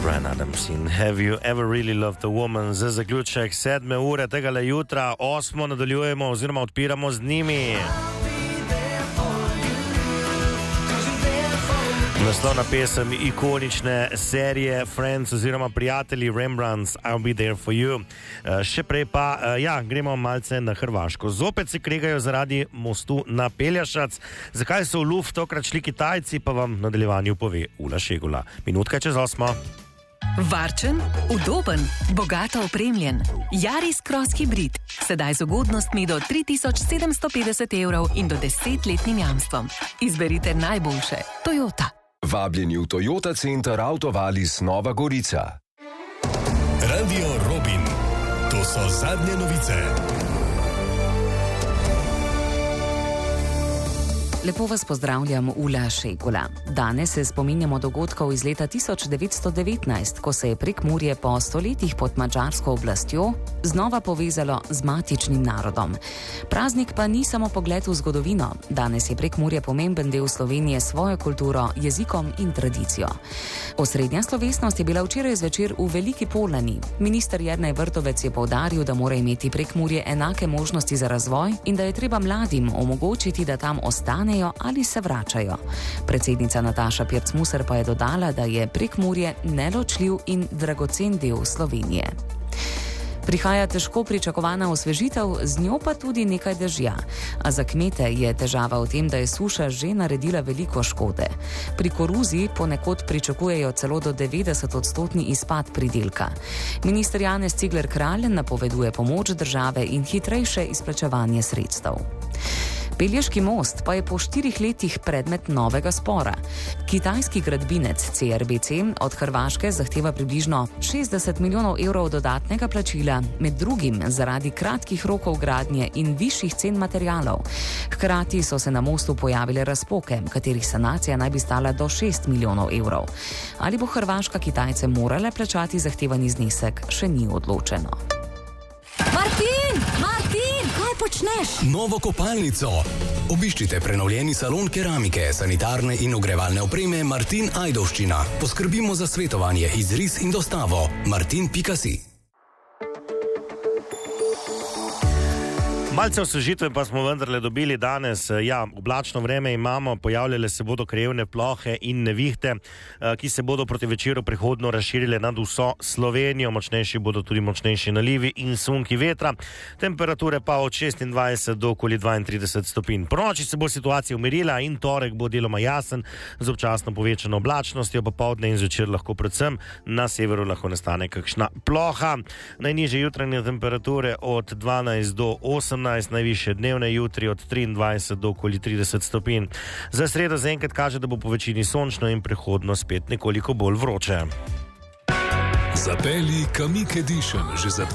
Bryan Adams in Have You Ever Really Loved a Woman? Za zaključek 7. ure tegale jutra, 8. nadaljujemo oziroma odpiramo z njimi. Naslovna pesem ikonične serije Friends oziroma Prijatelji Rembrandt's I'll Be There For You. Še prej pa, gremo malce na Hrvaško. Zopet se kregajo zaradi mostu na Pelješac. Zakaj so v luft tokrat šli Kitajci, pa vam v nadaljevanju pove Ula Šegula. Minutka čez 8. Varčen, udoben, bogato opremljen. Yaris Cross Hybrid. Sedaj z ugodnostmi do 3750 evrov in do 10-letnim jamstvom. Izberite najboljše. Toyota. Vabljeni v Toyota Center Autovalis Nova Gorica. Radio Robin. To so zadnje novice. Lepo vas pozdravljam, Ula Šegula. Danes se spominjamo dogodkov iz leta 1919, ko se je Prekmurje po stoletjih pod madžarsko oblastjo znova povezalo z matičnim narodom. Praznik pa ni samo pogled v zgodovino. Danes je Prekmurje pomemben del Slovenije s svojo kulturo, jezikom in tradicijo. Osrednja slovesnost je bila včeraj zvečer v Veliki Polani. Minister Jernej Vrtovec je poudaril, da mora imeti Prekmurje enake možnosti za razvoj in da je treba mladim omogočiti, da tam ostane ali se vračajo. Predsednica Nataša Pirc-Musar pa je dodala, da je Prekmurje neločljiv in dragocen del Slovenije. Prihaja težko pričakovana osvežitev, z njo pa tudi nekaj dežja. A za kmete je težava v tem, da je suša že naredila veliko škode. Pri koruzi ponekod pričakujejo celo do 90% izpad pridelka. Minister Janez Cigler Kralj napoveduje pomoč države in hitrejše izplačevanje sredstev. Pelješki most pa je po 4 letih predmet novega spora. Kitajski gradbinec CRBC od Hrvaške zahteva približno 60 milijonov evrov dodatnega plačila, med drugim zaradi kratkih rokov gradnje in višjih cen materialov. Hkrati so se na mostu pojavile razpoke, katerih sanacija naj bi stala do 6 milijonov evrov. Ali bo Hrvaška Kitajce morala plačati zahtevani znesek, še ni odločeno. Martin, kaj počneš? Novo kopalnico. Obiščite prenovljeni salon keramike, sanitarne in ogrevalne opreme Martin Ajdovščina. Poskrbimo za svetovanje, izris in dostavo. martin.si. Malce osvežitve pa smo vendarle dobili danes. Oblačno vreme imamo, pojavljale se bodo krajevne plohe in nevihte, ki se bodo proti večeru prehodno razširile nad vso Slovenijo. Močnejši bodo tudi močnejši nalivi in sunki vetra. Temperature pa od 26 do okoli 32 stopinj. Po noči se bo situacija umirila in torek bo deloma jasen z občasno povečano oblačnostjo, popoldne in zvečer lahko predvsem na severu lahko nastane kakšna ploha. Najnižje jutranje temperature od 12 do 18, najvišje dnevne jutri od 23 do okoli 30 stopinj. Za sredo zaenkrat kaže, da bo po večini sončno in prehodno spet nekoliko bolj vroče. Zapelji Kamiq Edition že za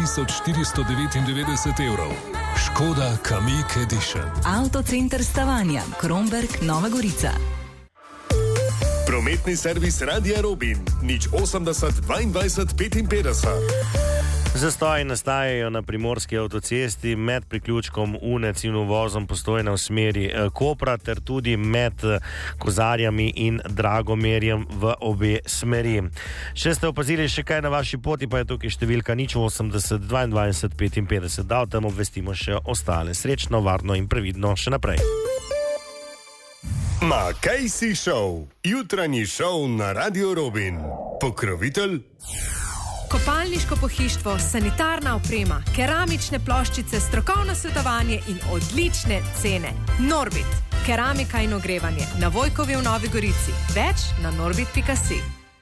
20.499 evrov. Škoda Kamiq Edition. Avtocenter Stavanja, Kromberk, Nova Gorica. Prometni servis Radia Robin. 080 22 55. Zastoji nastajajo na primorski avtocesti med priključkom Unec in uvozom Postojna v smeri Kopra ter tudi med Kozarjami in Dragomerjem v obe smeri. Če ste opazili še kaj na vaši poti, pa je tukaj številka 080 22 55. Da o tem obvestimo še ostale. Srečno, varno in previdno še naprej. Makejsi Show. Jutranji šov na Radio Robin. Pokrovitelj Kopalniško pohištvo, sanitarna oprema, keramične ploščice, strokovno svetovanje in odlične cene. Norbit. Keramika in ogrevanje. Na Vojkovi v Novi Gorici. Več na norbit.si.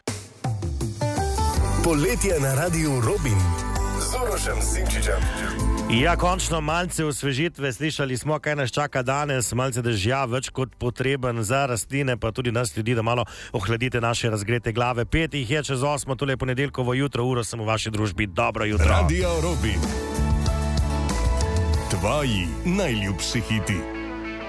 Poletje na Radiu Robin. Z Urošem Simčičem. Končno malce osvežitve. Slišali smo, kaj nas čaka danes. Malce dežja, več kot potreben za rastline, pa tudi nas ljudi, da malo ohladite naše razgrete glave. 5 jih je čez 8, tole je ponedeljkovo jutro, Uro sem v vaši družbi. Dobro jutro. Radio Robin. Tvoji najljubši hiti.